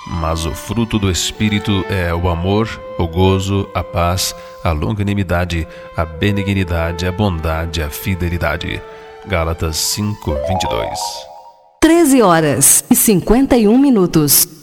mas o fruto do Espírito é o amor, o gozo, a paz, a longanimidade, a benignidade, a bondade, a fidelidade. Gálatas 5:22. 13h51.